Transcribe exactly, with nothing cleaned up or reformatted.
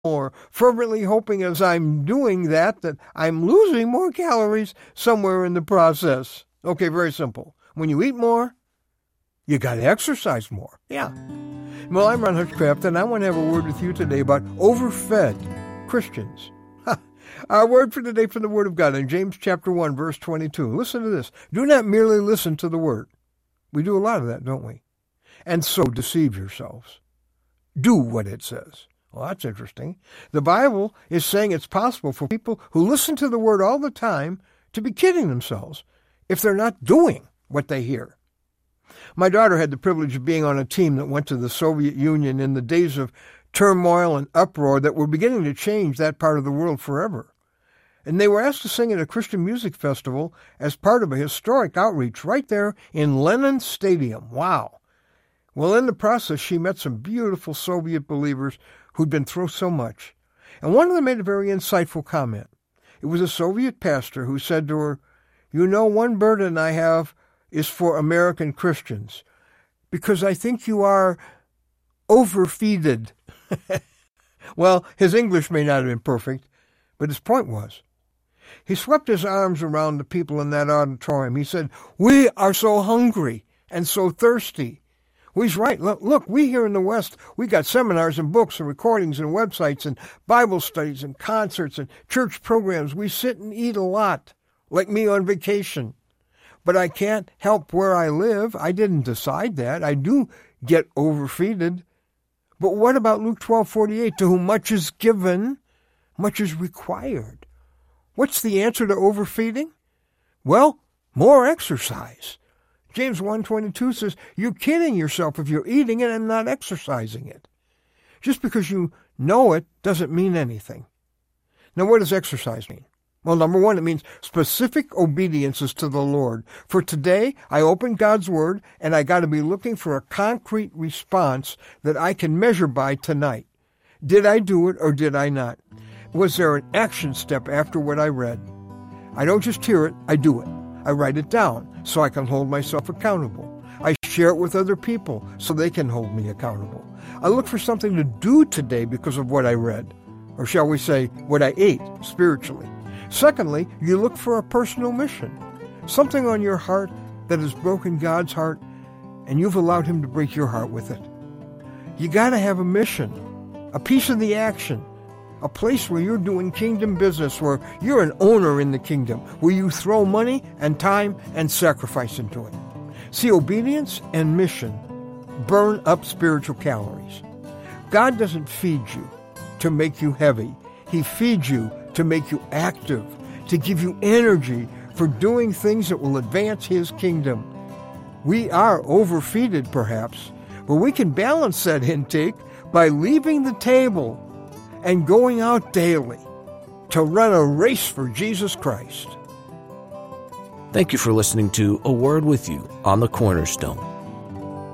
more, fervently hoping as I'm doing that, that I'm losing more calories somewhere in the process. Okay, very simple. When you eat more, you got to exercise more. Yeah. Well, I'm Ron Hutchcraft, and I want to have a word with you today about overfed Christians. Our word for today from the Word of God in James chapter one, verse twenty-two. Listen to this. Do not merely listen to the Word. We do a lot of that, don't we? And so deceive yourselves. Do what it says. Well, that's interesting. The Bible is saying it's possible for people who listen to the Word all the time to be kidding themselves if they're not doing what they hear. My daughter had the privilege of being on a team that went to the Soviet Union in the days of turmoil and uproar that were beginning to change that part of the world forever. And they were asked to sing at a Christian music festival as part of a historic outreach right there in Lenin Stadium. Wow. Well, in the process, she met some beautiful Soviet believers who'd been through so much. And one of them made a very insightful comment. It was a Soviet pastor who said to her, "You know, one burden I have is for American Christians, because I think you are overfeeded." Well, his English may not have been perfect, but his point was. He swept his arms around the people in that auditorium. He said, "We are so hungry and so thirsty." Well, he's right. Look, look, we here in the West, we got seminars and books and recordings and websites and Bible studies and concerts and church programs. We sit and eat a lot, like me on vacation. But I can't help where I live. I didn't decide that. I do get overfeeded. But what about Luke twelve forty-eight? To whom much is given, much is required. What's the answer to overfeeding? Well, more exercise. James one twenty-two says, you're kidding yourself if you're eating it and not exercising it. Just because you know it doesn't mean anything. Now, what does exercise mean? Well, number one, it means specific obediences to the Lord. For today, I opened God's Word, and I got to be looking for a concrete response that I can measure by tonight. Did I do it or did I not? Was there an action step after what I read? I don't just hear it, I do it. I write it down so I can hold myself accountable. I share it with other people so they can hold me accountable. I look for something to do today because of what I read, or shall we say, what I ate spiritually. Secondly, you look for a personal mission, something on your heart that has broken God's heart, and you've allowed Him to break your heart with it. You got to have a mission, a piece of the action, a place where you're doing kingdom business, where you're an owner in the kingdom, where you throw money and time and sacrifice into it. See, obedience and mission burn up spiritual calories. God doesn't feed you to make you heavy. He feeds you to make you active, to give you energy for doing things that will advance His kingdom. We are overfeeded, perhaps, but we can balance that intake by leaving the table and going out daily to run a race for Jesus Christ. Thank you for listening to A Word With You on the Cornerstone.